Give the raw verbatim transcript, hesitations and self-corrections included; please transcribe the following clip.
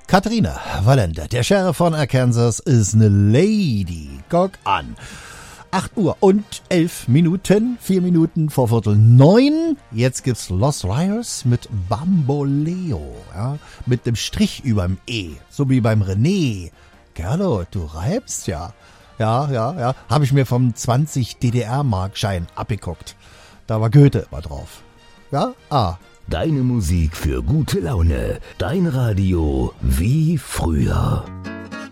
Katharina Valente, der Sheriff von Arkansas, ist eine Lady. Guck an. acht Uhr und elf Minuten, vier Minuten vor Viertel neun. Jetzt gibt's Los Riders mit Bamboleo, ja, mit dem Strich überm E, so wie beim René. Gerlo, du reibst ja. Ja, ja, ja, habe ich mir vom zwanzig D D R-Markschein abgeguckt. Da war Goethe immer drauf. Ja, ah. Deine Musik für gute Laune. Dein Radio wie früher.